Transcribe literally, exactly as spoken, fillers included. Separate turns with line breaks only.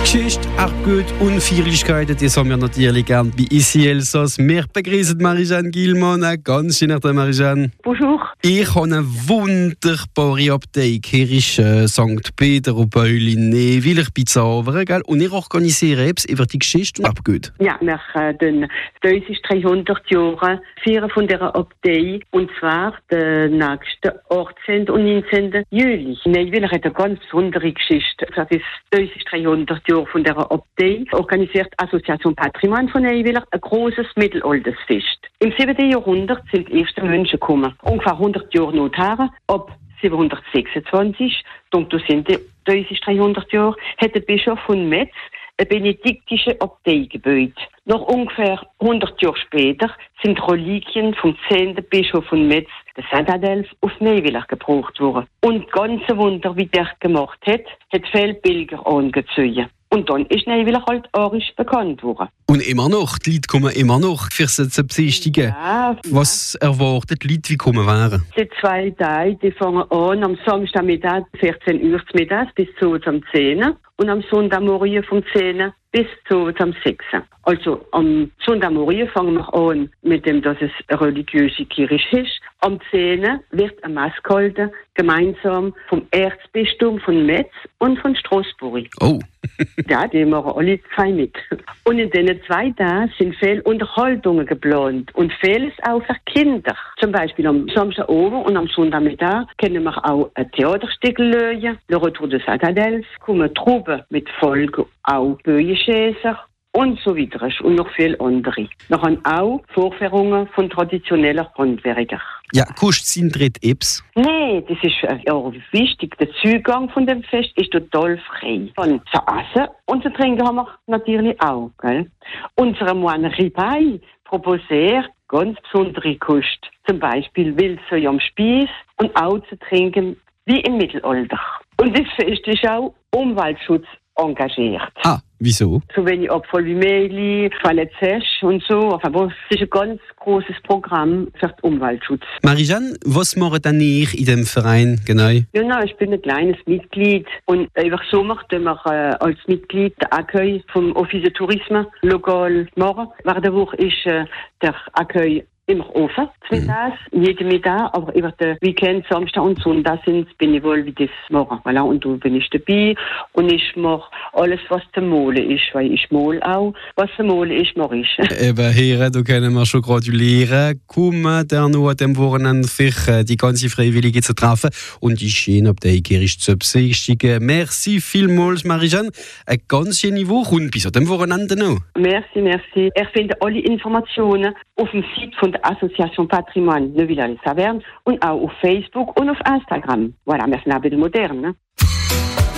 Geschichte, Abgut und Feierlichkeiten, das haben wir natürlich gern bei Ici Elsass. Wir begrüßen Marie-Jeanne Guillemont. Ganz schön, Marie-Jeanne.
Bonjour.
Ich habe eine wunderbare Abtei. Hier ist äh, Sankt Peter und Pauline, weil ich bin zaubern, gell? Und ich organisiere etwas über die Geschichte und Abgut.
Ja, wir äh, den dreihundert Jahre feiern von dieser Abtei. Und zwar den nächsten achtzehnten und neunzehnten Juli. Neiwiller hat eine ganz besondere Geschichte. Das ist dreihundert Jahre von dieser Abtei. Organisiert Association Patrimoine von Neiwiller ein großes Mittelaltersfest. Im siebten Jahrhundert sind die ersten Menschen gekommen. Ungefähr hundert Jahre noch her, ab siebzehnhundertsechsundzwanzig, donc das sind die dreihundert Jahre, hat der Bischof von Metz eine benediktische Abtei gebaut. Noch ungefähr hundert Jahre später sind Reliquien vom zehnten Bischof von Metz, der Saint Adelph, auf Neiwiller gebraucht worden. Und ganz ein Wunder, wie der gemacht hat, hat viele Pilger angezogen. Und dann ist Neiwiller halt arisch bekannt worden.
Und immer noch, die Leute kommen immer noch für sie zu besichtigen.
Ja,
Was erwartet die Leute, wie kommen wären?
Die zwei Tage, die fangen an am Samstagmittag vierzehn Uhr mittags bis zu am zehn und am Sonntagmorgen vom zehn bis zu am sechs. Also am Sonntagmorgen fangen wir an mit dem, dass es eine religiöse Kirche ist. Am zehn wird eine Messe gehalten, gemeinsam vom Erzbistum von Metz und von Straßburg.
Oh.
Ja, die machen alle zwei mit. Und in diesen zwei Tagen sind viele Unterhaltungen geplant und vieles auch für Kinder. Zum Beispiel am Samstagabend und am Sonntagmittag können wir auch ein Theaterstück lösen. Le Retour de Saint Adelph, kommen Truppen mit Volk, auch Böjenschäser und so weiter. Und noch viele andere. Wir haben auch Vorführungen von traditionellen Handwerkern.
Ja, kostet es Eintritt Eps?
Nein, das ist äh, ja wichtig. Der Zugang von dem Fest ist total frei. Und zu essen und zu trinken haben wir natürlich auch. Gell? Unsere Moine Ripaille proposiert ganz besondere Kost. Zum Beispiel Wildsäu am Spieß und auch zu trinken wie im Mittelalter. Und das Fest ist auch Umweltschutz engagiert.
Ah, wieso?
So wenig Abfall wie Mehl, Falletzech und so. Aber es ist ein ganz großes Programm für den Umweltschutz.
Marie-Jeanne, was macht denn ihr in diesem Verein genau?
Ja, nein, ich bin ein kleines Mitglied und über Sommer tun wir äh, als Mitglied den Accueil vom Office de Tourisme lokal machen. Während der Woche ist äh, der Accueil immer offen, mittags, mhm. jeden Mittag, aber über den Weekend, Samstag und Sonntag sind Benevol, wie das machen. Voilà, und da bin ich dabei und ich mache alles, was zu malen ist, weil ich mal auch, was zu malen ist, mache ich.
Eben hier, da können wir schon gratulieren. Kommen der nur an dem Wochenende für die ganze Freiwillige zu treffen und die schöne Abtei Kirche zu besichtigen. Merci vielmals, Marie-Jeanne. Eine ganz schöne Woche und bis an dem Wochenende noch.
Merci, merci. Ihr findet alle Informationen auf dem Site von der Association Patrimoine Neuvillers-les-Saverne und auch auf Facebook und auf Instagram. Voilà, wir sind ein bisschen modern, ne?